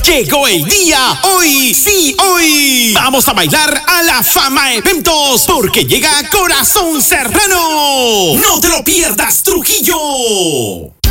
Llegó el día, hoy, sí, hoy. Vamos a bailar a la Fama Eventos, porque llega Corazón Serrano. No te lo pierdas, Trujillo.